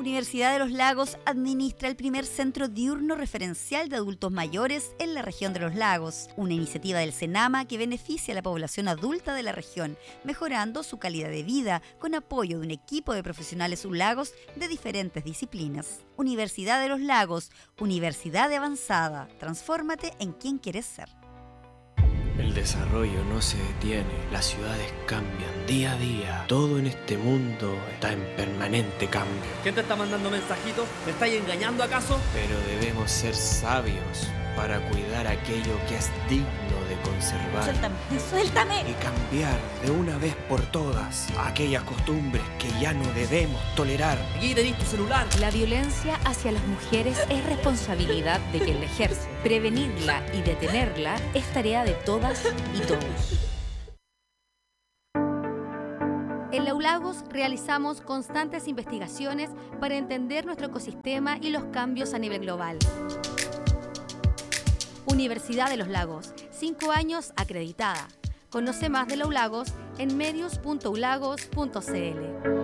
Universidad de los Lagos administra el primer centro diurno referencial de adultos mayores en la región de los lagos, una iniciativa del CENAMA que beneficia a la población adulta de la región, mejorando su calidad de vida con apoyo de un equipo de profesionales lagos de diferentes disciplinas. Universidad de los Lagos, universidad de avanzada. Transfórmate en quien quieres ser. El desarrollo no se detiene, las ciudades cambian día a día. Todo en este mundo está en permanente cambio. ¿Quién te está mandando mensajitos? ¿Me estáis engañando acaso? Pero debemos ser sabios para cuidar aquello que es digno de conservar. ¡Suéltame! Y cambiar de una vez por todas aquellas costumbres que ya no debemos tolerar. Aquí tenéis tu celular. La violencia hacia las mujeres es responsabilidad de quien la ejerce. Prevenirla y detenerla es tarea de todas y todos. En la ULAGOS realizamos constantes investigaciones para entender nuestro ecosistema y los cambios a nivel global. Universidad de los Lagos, 5 años acreditada. Conoce más de la ULAGOS en medios.ulagos.cl.